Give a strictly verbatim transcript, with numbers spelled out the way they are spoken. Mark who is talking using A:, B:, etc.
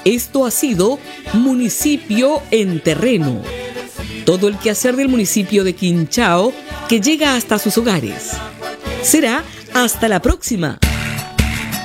A: Esto ha sido Municipio en Terreno. Todo el quehacer del municipio de Quinchao que llega hasta sus hogares. Será hasta la próxima.